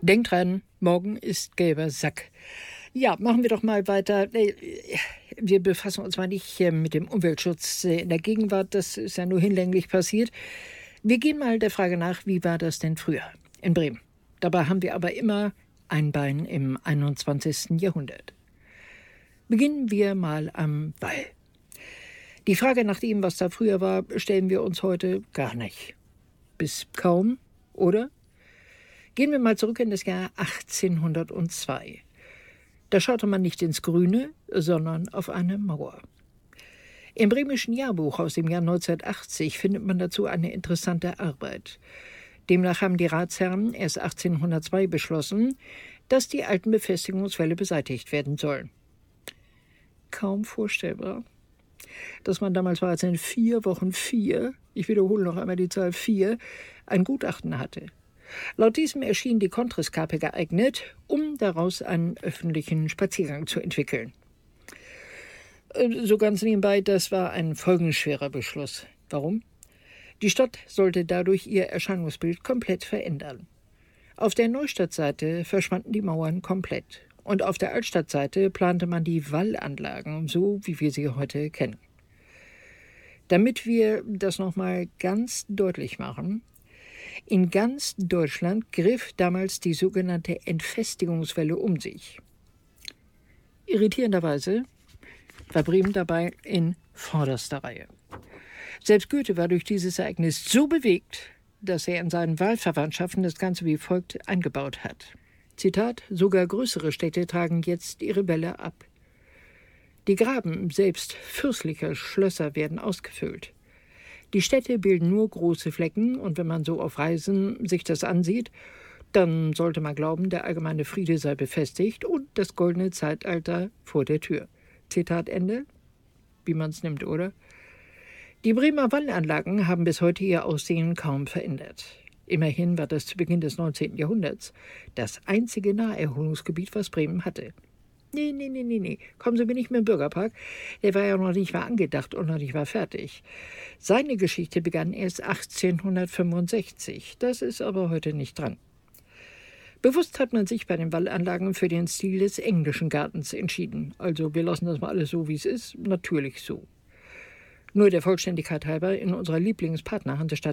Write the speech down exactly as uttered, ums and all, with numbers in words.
Denkt dran, morgen ist gelber Sack. Ja, machen wir doch mal weiter. Wir befassen uns mal nicht mit dem Umweltschutz in der Gegenwart, das ist ja nur hinlänglich passiert. Wir gehen mal der Frage nach, wie war das denn früher in Bremen? Dabei haben wir aber immer ein Bein im einundzwanzigsten Jahrhundert. Beginnen wir mal am Wall. Die Frage nach dem, was da früher war, stellen wir uns heute gar nicht. Bis kaum, oder? Gehen wir mal zurück in das Jahr achtzehnhundertzwei. Da schaute man nicht ins Grüne, sondern auf eine Mauer. Im Bremischen Jahrbuch aus dem Jahr neunzehnhundertachtzig findet man dazu eine interessante Arbeit. Demnach haben die Ratsherren erst achtzehnhundertzwei beschlossen, dass die alten Befestigungswälle beseitigt werden sollen. Kaum vorstellbar, dass man damals bereits in vier Wochen vier, ich wiederhole noch einmal die Zahl vier, ein Gutachten hatte. Laut diesem erschien die Kontriskape geeignet, um daraus einen öffentlichen Spaziergang zu entwickeln. So ganz nebenbei, das war ein folgenschwerer Beschluss. Warum? Die Stadt sollte dadurch ihr Erscheinungsbild komplett verändern. Auf der Neustadtseite verschwanden die Mauern komplett. Und auf der Altstadtseite plante man die Wallanlagen, so wie wir sie heute kennen. Damit wir das nochmal ganz deutlich machen: In ganz Deutschland griff damals die sogenannte Entfestigungswelle um sich. Irritierenderweise war Bremen dabei in vorderster Reihe. Selbst Goethe war durch dieses Ereignis so bewegt, dass er in seinen Wahlverwandtschaften das Ganze wie folgt eingebaut hat. Zitat: Sogar größere Städte tragen jetzt ihre Welle ab. Die Graben selbst fürstlicher Schlösser werden ausgefüllt. Die Städte bilden nur große Flecken, und wenn man so auf Reisen sich das ansieht, dann sollte man glauben, der allgemeine Friede sei befestigt und das goldene Zeitalter vor der Tür. Zitat Ende. Wie man es nimmt, oder? Die Bremer Wallanlagen haben bis heute ihr Aussehen kaum verändert. Immerhin war das zu Beginn des neunzehnten Jahrhunderts das einzige Naherholungsgebiet, was Bremen hatte. Nee, nee, nee, nee, nee. Kommen Sie mir nicht mit dem Bürgerpark. Der war ja noch nicht mal angedacht und noch nicht mal fertig. Seine Geschichte begann erst achtzehnhundertfünfundsechzig. Das ist aber heute nicht dran. Bewusst hat man sich bei den Wallanlagen für den Stil des englischen Gartens entschieden. Also wir lassen das mal alles so, wie es ist. Natürlich so. Nur der Vollständigkeit halber, in unserer Lieblingspartner Hansestadt